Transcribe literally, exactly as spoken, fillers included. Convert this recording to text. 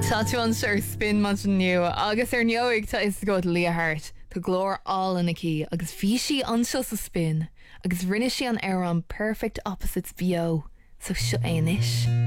Tá tú an seir spin man nu agus ar neoig tá is go líthart Tá glór all in cí agus bhí si anseo sa spin agus rinne si an ar an perfect opposites bio so seo éis.